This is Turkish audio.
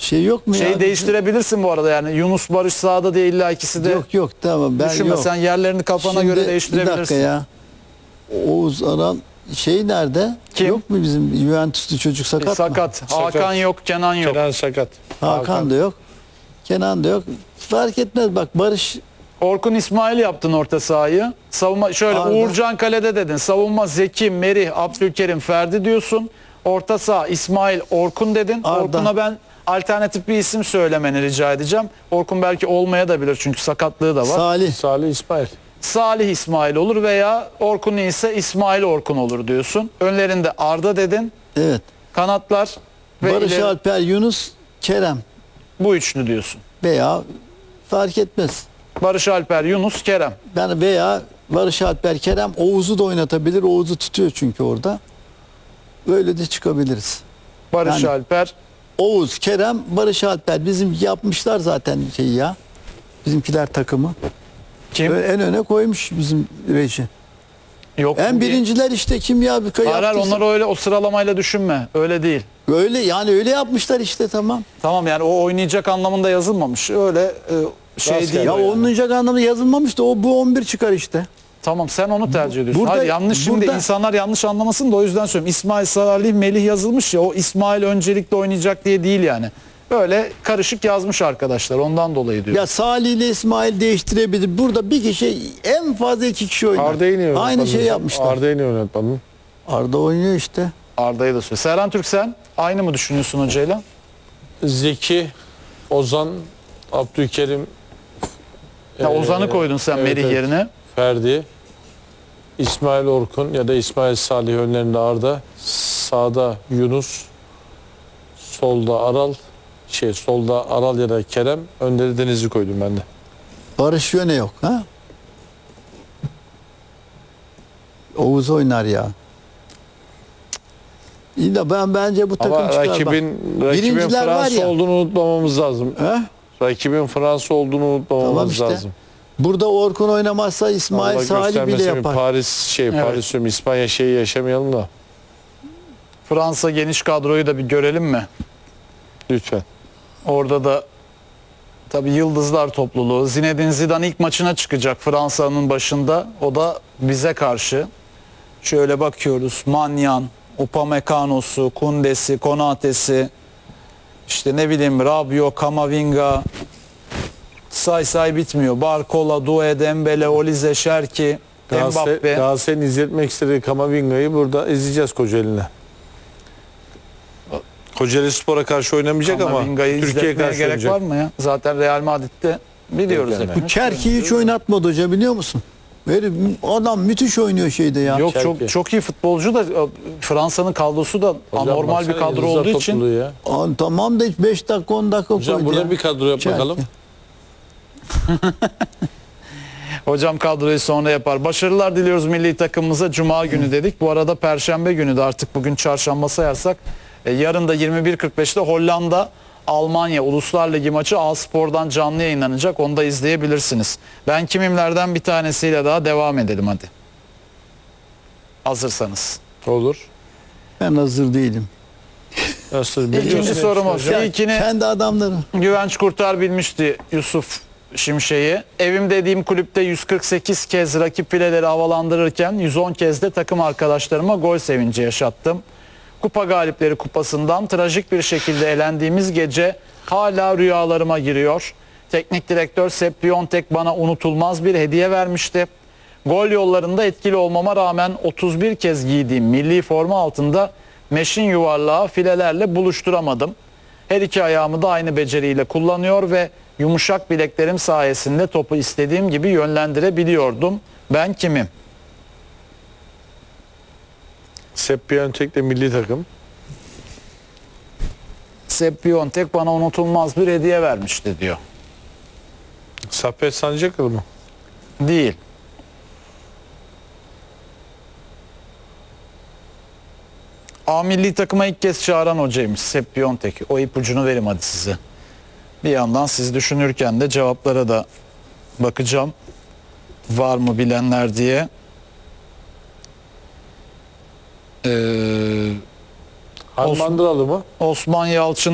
şey yok mu ya? Şeyi değiştirebilirsin bu arada yani. Yunus Barış sağda diye illa ikisi de. Yok tamam ben Düşünme yok. sen yerlerini kafana Şimdi, göre bir dakika değiştirebilirsin. ya. Oğuz Aral şey nerede? Kim? Yok mu bizim Juventus'lu çocuk sakat mı? Sakat. Hakan yok, Kenan yok. Kenan sakat. Hakan da yok. Kenan da yok. Fark etmez bak Barış Orkun İsmail yaptın orta sahayı. Savunma şöyle Arda. Uğurcan kalede dedin. Savunma Zeki, Merih, Abdülkerim, Ferdi diyorsun. Orta saha İsmail, Orkun dedin. Arda. Orkun'a ben alternatif bir isim söylemeni rica edeceğim. Orkun belki olmaya da bilir çünkü sakatlığı da var. Salih. Salih İsmail. Salih İsmail olur veya Orkun ise İsmail Orkun olur diyorsun. Önlerinde Arda dedin. Evet. Kanatlar ve Barış ileri- Alper, Yunus, Kerem bu üçlü diyorsun. veya fark etmez. Barış Alper, Yunus, Kerem. Ben veya Barış Alper, Kerem Oğuz'u da oynatabilir. Oğuz'u tutuyor çünkü orada. Böyle de çıkabiliriz. Barış Yani- Alper. Oğuz, Kerem, Barış Alper bizim yapmışlar zaten şeyi ya. Bizimkiler takımı. Kim? En öne koymuş bizim reji. Yok. En birinciler işte kim ya? Hayır, onları öyle o sıralamayla düşünme. Öyle değil. Öyle yani öyle yapmışlar işte tamam. Tamam yani o oynayacak anlamında yazılmamış. Öyle şey Rastgele. değil. Ya o yani. oynayacak anlamda yazılmamış da o bu 11 çıkar işte. Tamam sen onu tercih ediyorsun. Burada- Hayır yanlış şimdi burada- insanlar yanlış anlamasın da o yüzden söylüyorum. İsmail, Salih, Melih yazılmış ya o İsmail öncelikle oynayacak diye değil yani. Böyle karışık yazmış arkadaşlar ondan dolayı diyor. Ya Salih ile İsmail değiştirebilir. Burada bir kişi en fazla 2 kişi oynar. Arda'yı niye oynatmadın? Aynı şey yapmışlar. Arda'yı niye oynatmadın? Arda oynuyor işte. Arda'yı da söyle. Serhan Türk sen aynı mı düşünüyorsun hocayla? Zeki, Ozan, Abdülkerim, Ya Ozan'ı koydun sen evet, Merih evet. yerine. Ferdi, İsmail Orkun ya da İsmail Salih önlerinde Arda, sağda Yunus, solda Aral ya da Kerem, önleri Deniz'i koydum ben de. Barış Yöne yok ha? Oğuz oynar ya. İyi de bence bu takım Ama çıkar. rakibin Birinciler var Fransa ya. olduğunu unutmamamız lazım. He? Rakibin Fransa olduğunu unutmamamız Tamam işte. lazım. Burada Orkun oynamazsa İsmail Allah Salih bile göstermesin, yapar. Paris Evet. diyorum, İspanya şeyi yaşamayalım da Fransa geniş kadroyu da bir görelim mi? lütfen. Orada da tabii yıldızlar topluluğu. Zinedine Zidane ilk maçına çıkacak Fransa'nın başında. O da bize karşı. Şöyle bakıyoruz. Manyan, Upamecano'su, Koundé'si, Konate'si, işte ne bileyim Rabiot, Camavinga, say bitmiyor. Barcola, Doué, Dembele, Olise, Şerki, Mbappe. Galatasaray'ın izletmek istediği Kamavinga'yı burada ezeceğiz Kocaeli'ne. Kocaeli Spor'a karşı oynamayacak ama Camavinga'yı Türkiye'ye izletmeye karşı gerek oynayacak. var mı ya? Zaten Real Madrid'de biliyoruz Yok yani. hepimiz. Bu Çerki'yi hiç oynatmadı hoca biliyor musun? Böyle adam müthiş oynuyor şeyde ya. Yok Çerki. çok iyi futbolcu da Fransa'nın kadrosu da Hocam anormal bir baksana, kadro yıldızlar olduğu için topluluğu ya. Tamam da hiç 5 dakika 10 dakika Hocam koydu burada ya. bir kadro yap Çerki. bakalım. hocam kadroyu sonra yapar. Başarılar diliyoruz milli takımımıza. Cuma günü dedik. Bu arada Perşembe günü de artık bugün çarşamba sayarsak yarın da 21.45'te Hollanda Almanya Uluslar Ligi maçı A-Spor'dan canlı yayınlanacak. Onu da izleyebilirsiniz. Ben kimimlerden bir tanesiyle daha devam edelim hadi. Hazırsanız. Olur. Ben hazır değilim. Nasıl İkinci sorumuz. İlkini Kendi adamları. Güvenç Kurtar bilmişti Yusuf Şimşek'i. Evim dediğim kulüpte 148 kez rakip fileleri havalandırırken 110 kez de takım arkadaşlarıma gol sevinci yaşattım. Kupa Galipleri Kupası'ndan trajik bir şekilde elendiğimiz gece hala rüyalarıma giriyor. Teknik direktör Sepp Piontek bana unutulmaz bir hediye vermişti. Gol yollarında etkili olmama rağmen 31 kez giydiğim milli forma altında meşin yuvarlağı filelerle buluşturamadım. Her iki ayağımı da aynı beceriyle kullanıyor ve yumuşak bileklerim sayesinde topu istediğim gibi yönlendirebiliyordum. Ben kimim? Sepp Piontek'le milli takım. Sepp Piontek bana unutulmaz bir hediye vermişti diyor. Saffet Sancaklı mı? Değil. A milli takıma ilk kez çağıran hocaymış Sepp Piontek. O ipucunu vereyim hadi size. Bir yandan siz düşünürken de cevaplara da bakacağım. Var mı bilenler diye. Mandıralı mı? Osman Yalçın